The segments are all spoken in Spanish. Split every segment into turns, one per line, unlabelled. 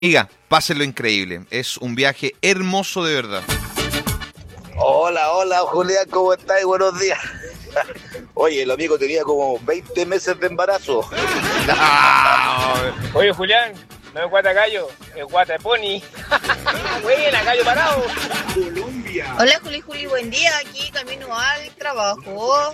Amiga, pásenlo increíble. Es un viaje hermoso de verdad.
Hola, Julián, ¿cómo estás? Buenos días. Oye, el amigo tenía como 20 meses de embarazo.
Oye, Julián, no es guata gallo, es guata pony. Buena, gallo parado.
Colombia. Hola, Juli, buen día. Aquí camino al trabajo.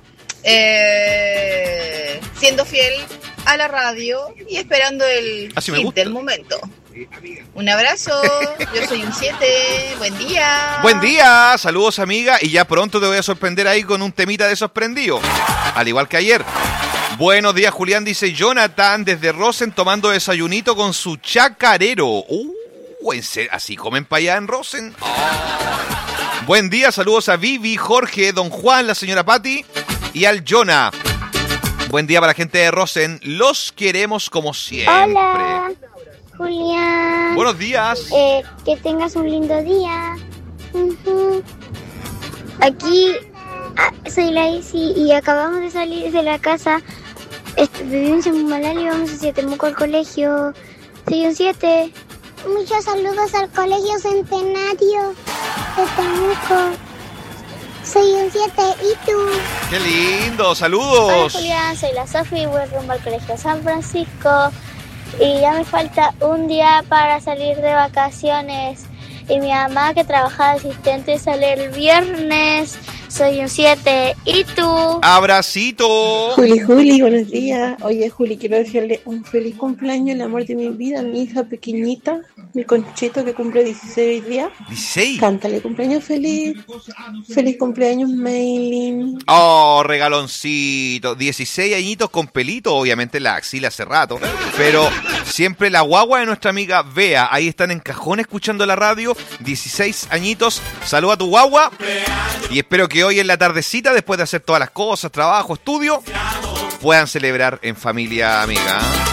Siendo fiel a la radio y esperando el hit del momento. Un abrazo, yo soy un 7, buen día.
Buen día, saludos amiga, y ya pronto te voy a sorprender ahí con un temita de sorprendido, al igual que ayer. Buenos días, Julián, dice Jonathan desde Rosen tomando desayunito con su chacarero. ¿En serio? ¿Así comen para allá en Rosen? Oh. Buen día, saludos a Vivi, Jorge, don Juan, la señora Patti y al Jonah. Buen día para la gente de Rosen, los queremos como siempre.
Hola, Julián.
Buenos días.
Que tengas un lindo día. Aquí soy la Isi y acabamos de salir de la casa. Vivimos en Malali y vamos hacia Temuco al colegio. Soy un 7.
Muchos saludos al Colegio Centenario de Temuco. Soy un 7, ¿y tú?
¡Qué lindo! ¡Saludos!
Hola, Julián, soy la Sofi y voy rumbo al Colegio San Francisco. Y ya me falta un día para salir de vacaciones. Y mi mamá, que trabaja de asistente, sale el viernes. Soy un 7. ¿Y tú?
¡Abracito!
Juli, buenos días. Oye, Juli, quiero decirle un feliz cumpleaños, el amor de mi vida, mi hija pequeñita, mi Conchito, que cumple 16 días.
¿16?
Cántale cumpleaños feliz. Feliz cumpleaños, Maylin.
Oh, regaloncito. 16 añitos con pelito, obviamente la axila hace rato. Pero siempre la guagua de nuestra amiga Bea. Ahí están en cajón escuchando la radio. 16 añitos. Saluda a tu guagua. Y espero que hoy en la tardecita, después de hacer todas las cosas, trabajo, estudio, puedan celebrar en familia, amiga.